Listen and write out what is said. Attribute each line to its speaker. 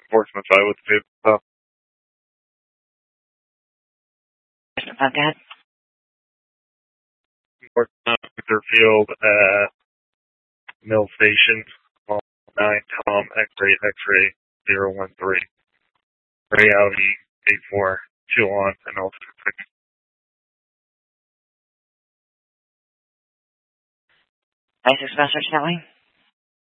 Speaker 1: Portsmouth, I would say.
Speaker 2: About that?
Speaker 1: Portsmouth, Field at Mill Station, 9 Tom X-ray 013. Ray Audi 84, 2 on, and also 6.
Speaker 2: License message, Nelly?